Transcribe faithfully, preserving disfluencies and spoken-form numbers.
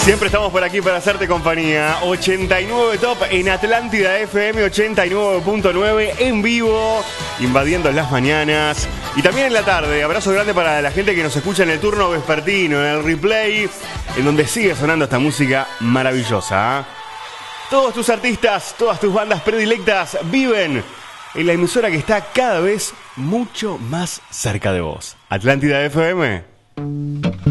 Siempre estamos por aquí para hacerte compañía. ochenta y nueve Top en Atlántida F M ochenta y nueve punto nueve en vivo, invadiendo las mañanas y también en la tarde. Abrazo grande para la gente que nos escucha en el turno vespertino, en el replay, en donde sigue sonando esta música maravillosa. ¿eh? Todos tus artistas, todas tus bandas predilectas viven en la emisora que está cada vez mucho más cerca de vos. Atlántida F M.